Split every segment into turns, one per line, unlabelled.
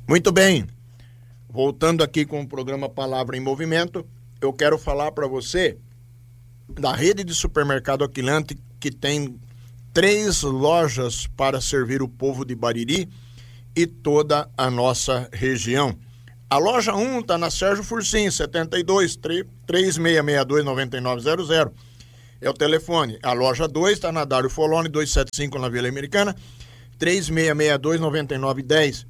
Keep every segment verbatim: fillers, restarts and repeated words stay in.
Muito bem, voltando aqui com o programa Palavra em Movimento, eu quero falar para você da rede de supermercado Aquilante, que tem três lojas para servir o povo de Bariri e toda a nossa região. A loja um está na Sérgio Fursim, setenta e dois, três seis seis dois, nove nove zero zero. É o telefone. A loja dois está na Dário Foloni, duzentos e setenta e cinco na Vila Americana, três seis seis dois, nove nove um zero.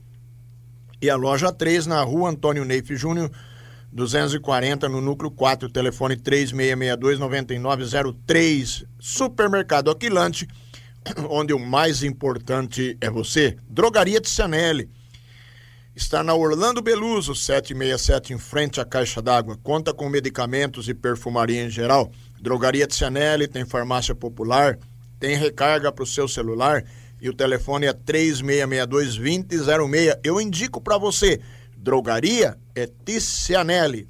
E a loja três na Rua Antônio Neif Júnior, duzentos e quarenta, no Núcleo quatro, telefone três seis seis dois, nove nove zero três. Supermercado Aquilante, onde o mais importante é você. Drogaria Tizianelli está na Orlando Beluso, setecentos e sessenta e sete, em frente à Caixa d'Água. Conta com medicamentos e perfumaria em geral. Drogaria Tizianelli tem farmácia popular, tem recarga para o seu celular e o telefone é três seis seis dois, dois zero zero seis. Eu indico para você, Drogaria é Tizianelli.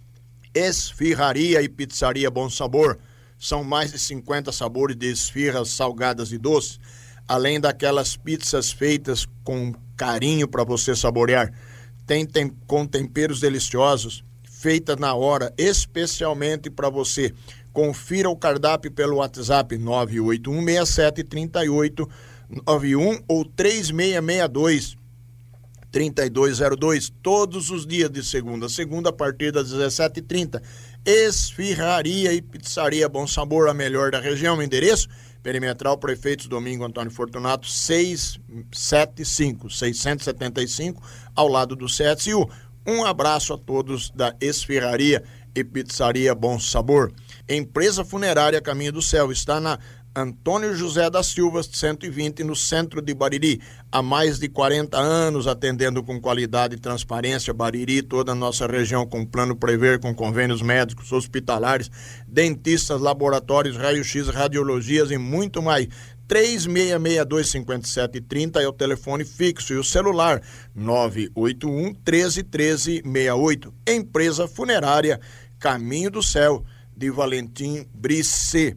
Esfirraria e Pizzaria Bom Sabor. São mais de cinquenta sabores de esfirras salgadas e doces, além daquelas pizzas feitas com carinho para você saborear. Tem, tem com temperos deliciosos, feitas na hora, especialmente para você. Confira o cardápio pelo WhatsApp nove oito um seis sete três oito nove um ou três seis seis dois, três dois zero dois, todos os dias de segunda a segunda a partir das dezessete e trinta. Esfirraria e Pizzaria Bom Sabor, a melhor da região. Endereço: Perimetral Prefeitos Domingo Antônio Fortunato, seiscentos e setenta e cinco, seiscentos e setenta e cinco, ao lado do C S U. Um abraço a todos da Esfirraria e Pizzaria Bom Sabor. Empresa Funerária Caminho do Céu está na Antônio José da Silva, cento e vinte, no centro de Bariri. Há mais de quarenta anos, atendendo com qualidade e transparência Bariri, toda a nossa região, com plano Prever, com convênios médicos, hospitalares, dentistas, laboratórios, raio-x, radiologias e muito mais. três seis seis dois, cinco sete três zero é o telefone fixo e o celular nove oito um, um três, três seis oito. Empresa Funerária Caminho do Céu, de Valentim Brissé.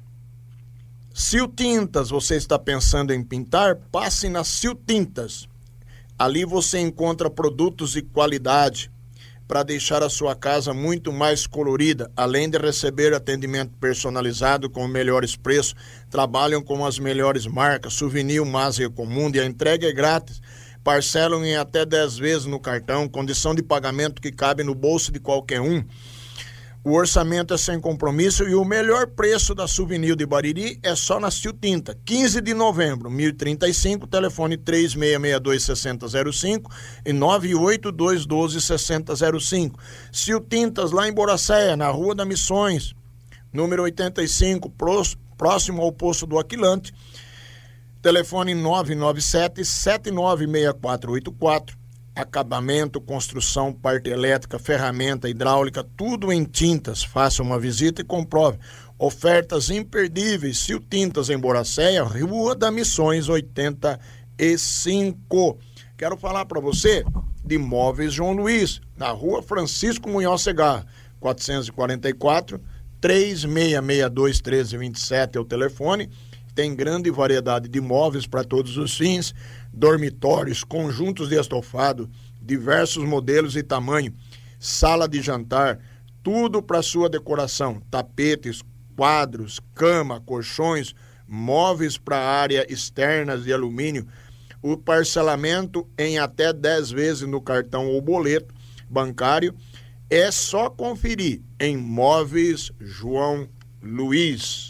Sil Tintas, você está pensando em pintar? Passe na Sil Tintas. Ali você encontra produtos de qualidade para deixar a sua casa muito mais colorida, além de receber atendimento personalizado com melhores preços. Trabalham com as melhores marcas, Souvenir, Mazia Comum, e a entrega é grátis. Parcelam em até dez vezes no cartão, condição de pagamento que cabe no bolso de qualquer um. O orçamento é sem compromisso e o melhor preço da Souvenir de Bariri é só na Sil Tinta. quinze de novembro, mil e trinta e cinco, telefone três seis seis dois, seis zero zero cinco e nove oito dois um dois, seis zero zero cinco. Sil Tintas, lá em Boracéia, na Rua da Missões, número oitenta e cinco, próximo ao Poço do Aquilante. Telefone nove nove sete, sete nove seis quatro oito quatro. Acabamento, construção, parte elétrica, ferramenta, hidráulica, tudo em tintas. Faça uma visita e comprove. Ofertas imperdíveis. Sil Tintas em Boracéia, Rua da Missões oitenta e cinco. Quero falar para você de Móveis João Luiz, na Rua Francisco Munhoz Segarra, quatrocentos e quarenta e quatro, três seis seis dois, um três dois sete é o telefone. Tem grande variedade de móveis para todos os fins, dormitórios, conjuntos de estofado, diversos modelos e tamanho, sala de jantar, tudo para sua decoração, tapetes, quadros, cama, colchões, móveis para área externas de alumínio, o parcelamento em até dez vezes no cartão ou boleto bancário. É só conferir em Móveis João Luiz.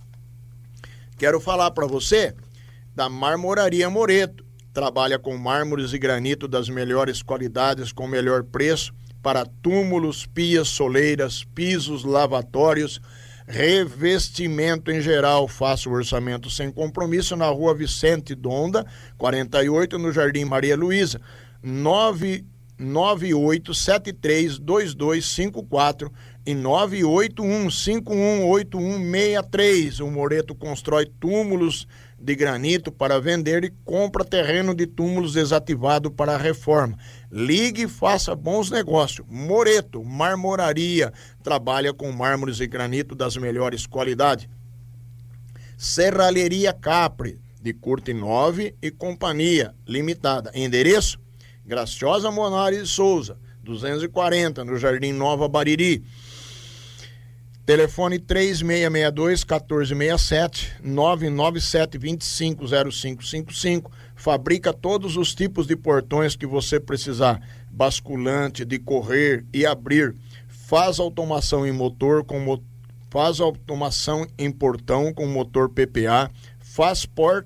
Quero falar para você da Marmoraria Moreto. Trabalha com mármores e granito das melhores qualidades, com melhor preço, para túmulos, pias, soleiras, pisos, lavatórios, revestimento em geral. Faça o orçamento sem compromisso na Rua Vicente Donda, quarenta e oito, no Jardim Maria Luísa. nove nove oito sete três dois dois cinco quatro e nove oito um cinco um oito um seis três. O Moreto constrói túmulos de granito para vender e compra terreno de túmulos desativado para reforma. Ligue e faça bons negócios. Moreto, Marmoraria, trabalha com mármores e granito das melhores qualidades. Serralheria Capri, de Curte nove e Companhia Limitada. Endereço: Graciosa Monari de Souza, duzentos e quarenta, no Jardim Nova Bariri. Telefone três seis seis dois, um quatro seis sete, nove nove sete, dois cinco zero cinco cinco cinco. Fabrica todos os tipos de portões que você precisar. Basculante, de correr e abrir. Faz automação em motor, com mo... faz automação em portão com motor P P A. Faz porta